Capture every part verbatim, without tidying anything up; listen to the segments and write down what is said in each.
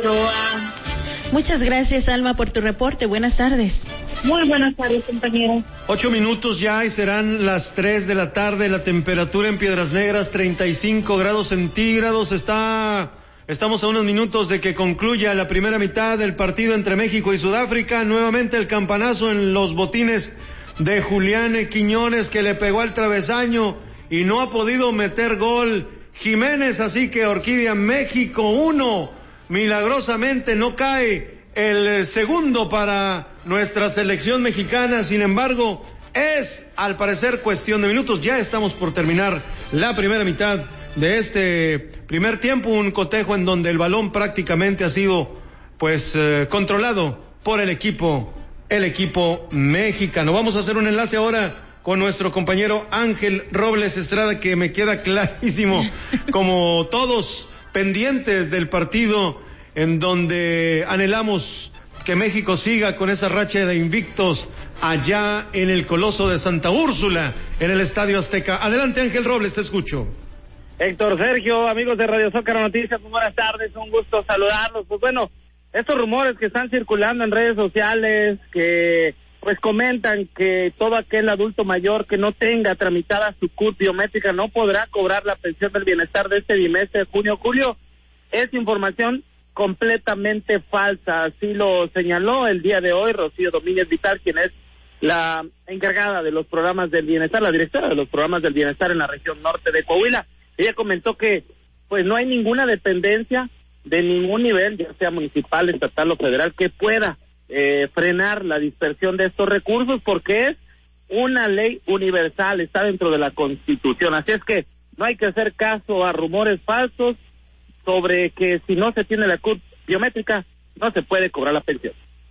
Ochoa. Muchas gracias, Alma, por tu reporte. Buenas tardes. Muy buenas tardes, compañeros. Ocho minutos ya y serán las tres de la tarde. La temperatura en Piedras Negras, treinta y cinco grados centígrados. Está, estamos a unos minutos de que concluya la primera mitad del partido entre México y Sudáfrica. Nuevamente el campanazo en los botines de Julián Quiñones, que le pegó al travesaño y no ha podido meter gol Jiménez. Así que Orquídea, México uno. Milagrosamente no cae el segundo para nuestra selección mexicana. Sin embargo, es al parecer cuestión de minutos. Ya estamos por terminar la primera mitad de este primer tiempo, un cotejo en donde el balón prácticamente ha sido pues eh, controlado por el equipo el equipo mexicano. Vamos a hacer un enlace ahora con nuestro compañero Ángel Robles Estrada, que me queda clarísimo, como todos pendientes del partido en donde anhelamos que México siga con esa racha de invictos allá en el Coloso de Santa Úrsula, en el Estadio Azteca. Adelante, Ángel Robles, te escucho. Héctor, Sergio, amigos de Radio Zócaro Noticias, muy buenas tardes, un gusto saludarlos. Pues bueno, estos rumores que están circulando en redes sociales, que pues comentan que todo aquel adulto mayor que no tenga tramitada su C U R biométrica no podrá cobrar la pensión del bienestar de este bimestre de junio-julio, es información completamente falsa. Así lo señaló el día de hoy Rocío Domínguez Vital, quien es la encargada de los programas del bienestar, la directora de los programas del bienestar en la región norte de Coahuila. Ella comentó que pues no hay ninguna dependencia de ningún nivel, ya sea municipal, estatal o federal, que pueda eh, frenar la dispersión de estos recursos, porque es una ley universal, está dentro de la Constitución. Así es que no hay que hacer caso a rumores falsos sobre que si no se tiene la C U R biométrica no se puede cobrar la pensión.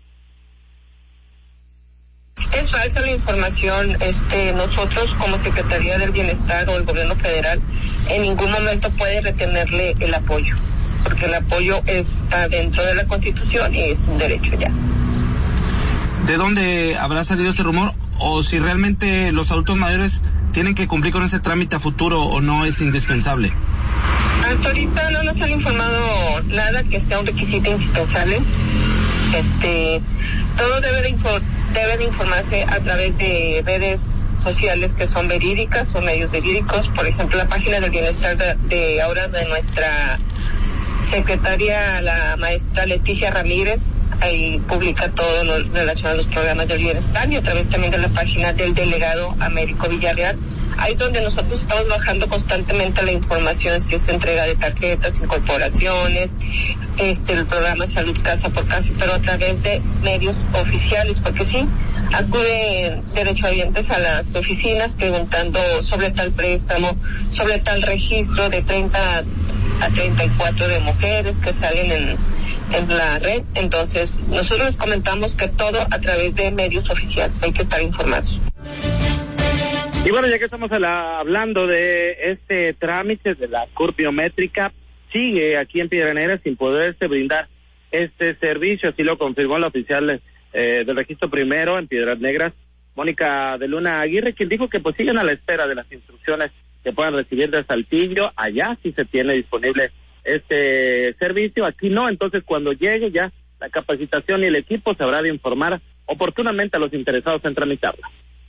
Es falsa la información. Este, nosotros como Secretaría del Bienestar o el Gobierno Federal en ningún momento puede retenerle el apoyo, porque el apoyo está dentro de la Constitución y es un derecho ya. ¿De dónde habrá salido este rumor? O si realmente los adultos mayores tienen que cumplir con ese trámite a futuro o no es indispensable. Hasta ahorita no nos han informado nada que sea un requisito indispensable. Este, todo debe de, info, debe de informarse a través de redes sociales que son verídicas o medios verídicos. Por ejemplo, la página del bienestar de, de ahora de nuestra secretaria, la maestra Leticia Ramírez, ahí publica todo lo relacionado a los programas del bienestar, y a través también de la página del delegado Américo Villarreal. Ahí donde nosotros estamos bajando constantemente la información, si es entrega de tarjetas, incorporaciones, este el programa Salud Casa por Casa, pero a través de medios oficiales, porque sí, acuden derechohabientes a las oficinas preguntando sobre tal préstamo, sobre tal registro de treinta a treinta y cuatro de mujeres que salen en, en la red. Entonces, nosotros les comentamos que todo a través de medios oficiales, hay que estar informados. Y bueno, ya que estamos a la, hablando de este trámite de la C U R biométrica, sigue aquí en Piedras Negras sin poderse brindar este servicio, así lo confirmó la oficial eh, del registro primero en Piedras Negras, Mónica de Luna Aguirre, quien dijo que pues siguen a la espera de las instrucciones que puedan recibir de Saltillo. Allá sí se tiene disponible este servicio, aquí no. Entonces cuando llegue ya la capacitación y el equipo se habrá de informar oportunamente a los interesados en tramitarla.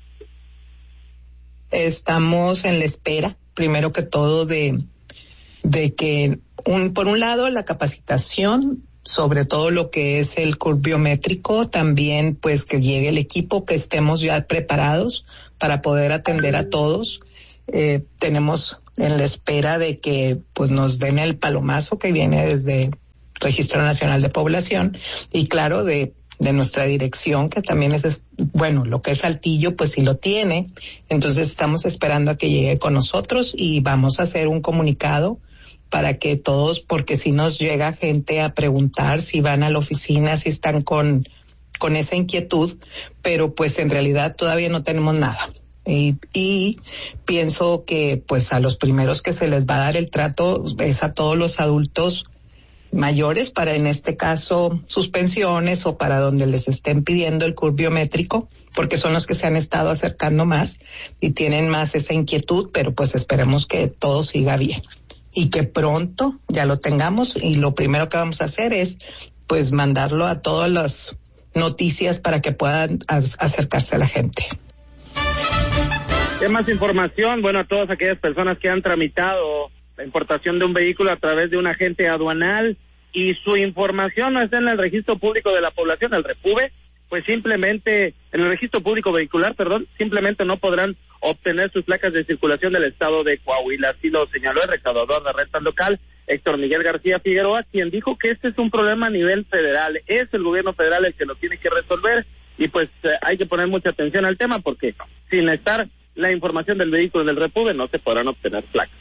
Estamos en la espera, primero que todo, de, de que, un, por un lado, la capacitación sobre todo lo que es el C U R biométrico, también pues que llegue el equipo, que estemos ya preparados para poder atender a todos. Eh, tenemos en la espera de que pues nos den el palomazo que viene desde Registro Nacional de Población y claro de de nuestra dirección, que también es, bueno, lo que es Saltillo, pues sí lo tiene. Entonces estamos esperando a que llegue con nosotros y vamos a hacer un comunicado para que todos, porque si nos llega gente a preguntar si van a la oficina, si están con, con esa inquietud, pero pues en realidad todavía no tenemos nada. Y, y pienso que pues a los primeros que se les va a dar el trato es a todos los adultos mayores, para en este caso sus pensiones o para donde les estén pidiendo el C U R biométrico, porque son los que se han estado acercando más y tienen más esa inquietud, pero pues esperemos que todo siga bien. y que pronto ya lo tengamos, y lo primero que vamos a hacer es pues mandarlo a todas las noticias para que puedan acercarse a la gente. ¿Qué más información? Bueno, a todas aquellas personas que han tramitado la importación de un vehículo a través de un agente aduanal y su información no está en el registro público de la población, el REPUBE, pues simplemente, en el registro público vehicular, perdón, simplemente no podrán obtener sus placas de circulación del estado de Coahuila. Así lo señaló el recaudador de rentas local, Héctor Miguel García Figueroa, quien dijo que este es un problema a nivel federal. Es el gobierno federal el que lo tiene que resolver y pues eh, hay que poner mucha atención al tema porque sin estar la información del vehículo del REPUBE no se podrán obtener placas.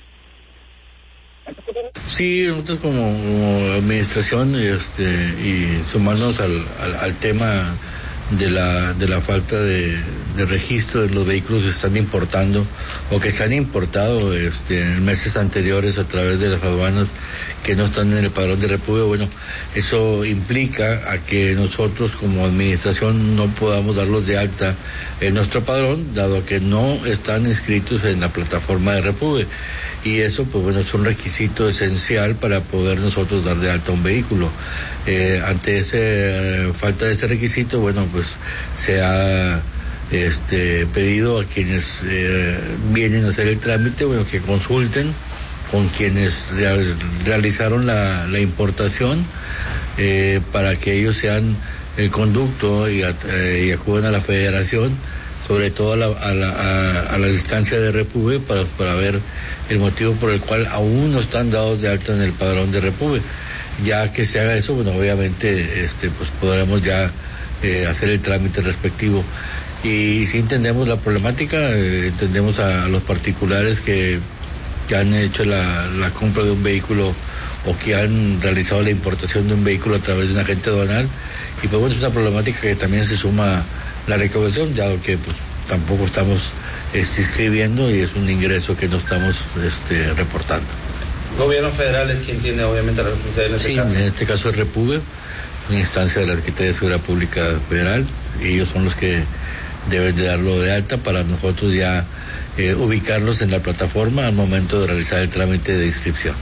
Sí, nosotros como, como administración este, y sumarnos al, al, al tema de la de la falta de, de registro de los vehículos que se están importando o que se han importado este, en meses anteriores a través de las aduanas que no están en el padrón de REPUBE. Bueno, eso implica a que nosotros como administración no podamos darlos de alta en nuestro padrón, dado que no están inscritos en la plataforma de REPUBE. Y eso, pues bueno, es un requisito esencial para poder nosotros dar de alta un vehículo. Eh, ante ese eh, falta de ese requisito, bueno, pues se ha este, pedido a quienes eh, vienen a hacer el trámite, bueno, que consulten con quienes real, realizaron la, la importación eh, para que ellos sean el conducto y, eh, y acudan a la federación, sobre todo a la, a la, a, a la distancia de REPUBE para, para ver el motivo por el cual aún no están dados de alta en el padrón de REPUBE. Ya que se haga eso, bueno, obviamente este pues podremos ya eh, hacer el trámite respectivo. Y si entendemos la problemática, eh, entendemos a, a los particulares que, que han hecho la, la compra de un vehículo o que han realizado la importación de un vehículo a través de un agente aduanal. Y pues bueno, es una problemática que también se suma la recaudación, dado que pues tampoco estamos este, inscribiendo y es un ingreso que no estamos este, reportando. El gobierno federal es quien tiene obviamente la responsabilidad en este sí, caso. En este caso es REPUBE, una instancia de la Secretaría de Seguridad Pública Federal, y ellos son los que deben de darlo de alta para nosotros ya eh, ubicarlos en la plataforma al momento de realizar el trámite de inscripción.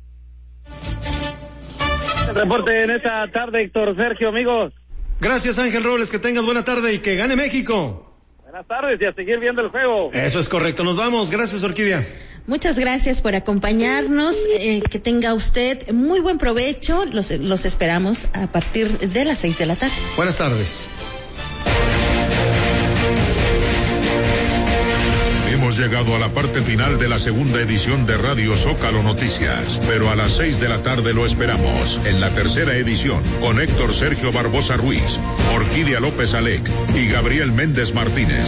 El reporte en esta tarde, Héctor Sergio, amigos. Gracias, Ángel Robles, que tengas buena tarde y que gane México. Buenas tardes y a seguir viendo el juego. Eso es correcto, nos vamos. Gracias, Orquídea. Muchas gracias por acompañarnos, eh, que tenga usted muy buen provecho, los, los esperamos a partir de las seis de la tarde. Buenas tardes. Hemos llegado a la parte final de la segunda edición de Radio Zócalo Noticias, pero a las seis de la tarde lo esperamos en la tercera edición con Héctor Sergio Barbosa Ruiz, Orquídea López Alec y Gabriel Méndez Martínez.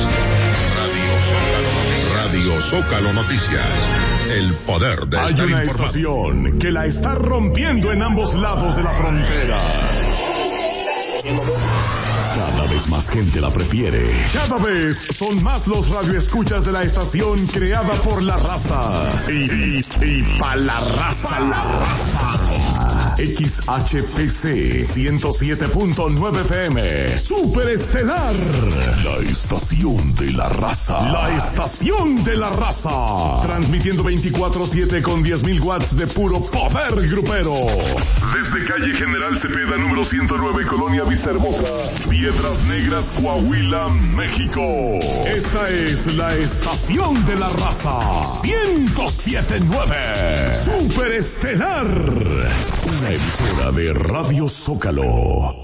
Radio Zócalo Noticias, el poder de Hay estar una informado. estación que la está rompiendo en ambos lados de la frontera. Cada vez más gente la prefiere. Cada vez son más los radioescuchas de la estación creada por la raza. Y, y, y pa' la raza. Pa la raza. X H P C ciento siete punto nueve F M. Super Estelar. La estación de la raza. La estación de la raza. Transmitiendo veinticuatro siete con diez mil watts de puro poder grupero. Desde calle General Cepeda, número ciento nueve, Colonia Vista Hermosa, Piedras Negras, Coahuila, México. Esta es la estación de la raza. ciento siete punto nueve. Super Estelar. Una emisora de Radio Zócalo.